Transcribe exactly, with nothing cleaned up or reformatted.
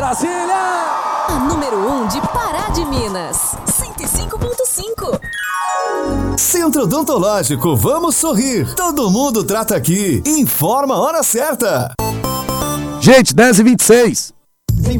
Brasília! A número um de Pará de Minas. cento e cinco ponto cinco. Centro Odontológico, vamos sorrir. Todo mundo trata aqui. Informa a hora certa. Gente, dez e vinte e seis.